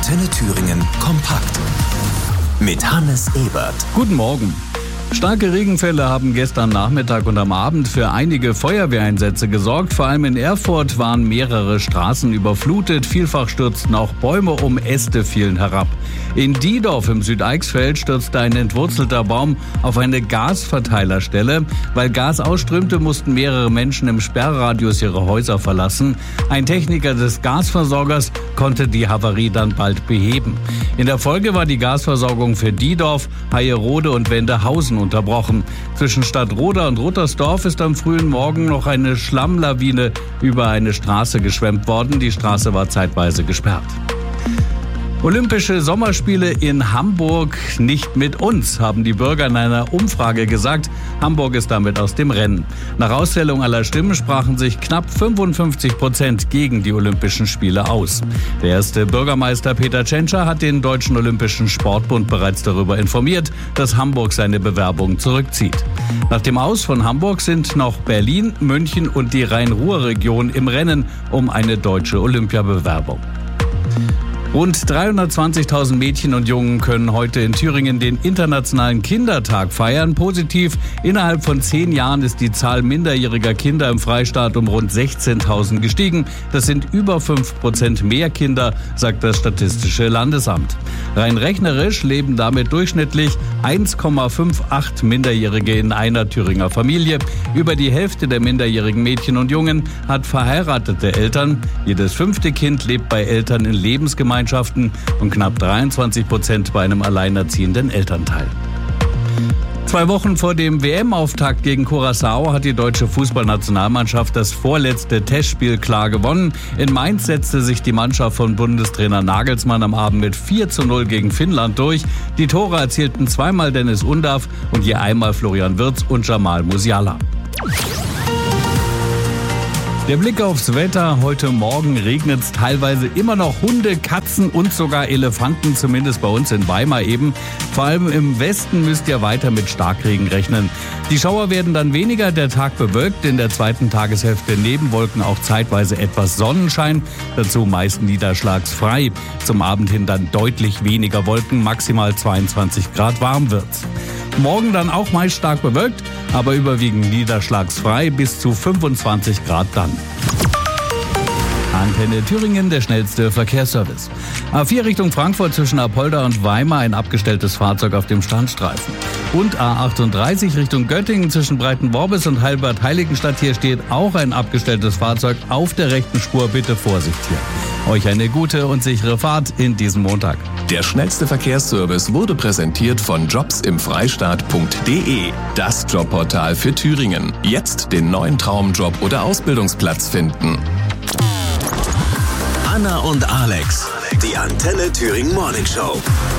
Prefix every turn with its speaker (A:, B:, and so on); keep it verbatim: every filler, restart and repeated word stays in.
A: Antenne Thüringen kompakt mit Hannes Ebert.
B: Guten Morgen. Starke Regenfälle haben gestern Nachmittag und am Abend für einige Feuerwehreinsätze gesorgt. Vor allem in Erfurt waren mehrere Straßen überflutet. Vielfach stürzten auch Bäume um, Äste fielen herab. In Diedorf im Südeichsfeld stürzte ein entwurzelter Baum auf eine Gasverteilerstelle. Weil Gas ausströmte, mussten mehrere Menschen im Sperrradius ihre Häuser verlassen. Ein Techniker des Gasversorgers konnte die Havarie dann bald beheben. In der Folge war die Gasversorgung für Diedorf, Hayerode und Wendehausen unterbrochen. Zwischen Stadtroda und Ruttersdorf ist am frühen Morgen noch eine Schlammlawine über eine Straße geschwemmt worden. Die Straße war zeitweise gesperrt. Olympische Sommerspiele in Hamburg nicht mit uns, haben die Bürger in einer Umfrage gesagt. Hamburg ist damit aus dem Rennen. Nach Auszählung aller Stimmen sprachen sich knapp fünfundfünfzig Prozent gegen die Olympischen Spiele aus. Der erste Bürgermeister Peter Tschentscher hat den Deutschen Olympischen Sportbund bereits darüber informiert, dass Hamburg seine Bewerbung zurückzieht. Nach dem Aus von Hamburg sind noch Berlin, München und die Rhein-Ruhr-Region im Rennen um eine deutsche Olympiabewerbung. Rund dreihundertzwanzigtausend Mädchen und Jungen können heute in Thüringen den Internationalen Kindertag feiern. Positiv, innerhalb von zehn Jahren ist die Zahl minderjähriger Kinder im Freistaat um rund sechzehntausend gestiegen. Das sind über fünf Prozent mehr Kinder, sagt das Statistische Landesamt. Rein rechnerisch leben damit durchschnittlich eins Komma achtundfünfzig Minderjährige in einer Thüringer Familie. Über die Hälfte der minderjährigen Mädchen und Jungen hat verheiratete Eltern. Jedes fünfte Kind lebt bei Eltern in Lebensgemeinschaften und knapp dreiundzwanzig Prozent bei einem alleinerziehenden Elternteil. Zwei Wochen vor dem W M-Auftakt gegen Curaçao hat die deutsche Fußballnationalmannschaft das vorletzte Testspiel klar gewonnen. In Mainz setzte sich die Mannschaft von Bundestrainer Nagelsmann am Abend mit vier zu null gegen Finnland durch. Die Tore erzielten zweimal Dennis Undav und je einmal Florian Wirtz und Jamal Musiala. Der Blick aufs Wetter. Heute Morgen regnet es teilweise immer noch Hunde, Katzen und sogar Elefanten, zumindest bei uns in Weimar eben. Vor allem im Westen müsst ihr weiter mit Starkregen rechnen. Die Schauer werden dann weniger, der Tag bewölkt, in der zweiten Tageshälfte neben Wolken auch zeitweise etwas Sonnenschein, dazu meist niederschlagsfrei. Zum Abend hin dann deutlich weniger Wolken, maximal zweiundzwanzig Grad warm wird's. Morgen dann auch meist stark bewölkt, aber überwiegend niederschlagsfrei, bis zu fünfundzwanzig Grad dann. Antenne Thüringen, der schnellste Verkehrsservice. A vier Richtung Frankfurt zwischen Apolda und Weimar ein abgestelltes Fahrzeug auf dem Standstreifen. Und A achtunddreißig Richtung Göttingen zwischen Breitenworbis und Heilbad-Heiligenstadt. Hier steht auch ein abgestelltes Fahrzeug auf der rechten Spur. Bitte Vorsicht hier. Euch eine gute und sichere Fahrt in diesem Montag.
A: Der schnellste Verkehrsservice wurde präsentiert von jobs im freistaat punkt de, das Jobportal für Thüringen. Jetzt den neuen Traumjob oder Ausbildungsplatz finden. Anna und Alex, die Antenne Thüringen Morning Show.